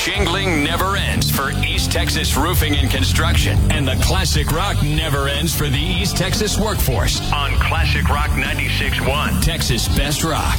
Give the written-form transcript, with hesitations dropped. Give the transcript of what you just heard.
Shingling never ends for East Texas Roofing and Construction. And the Classic Rock never ends for the East Texas workforce on Classic Rock 96.1, Texas Best Rock.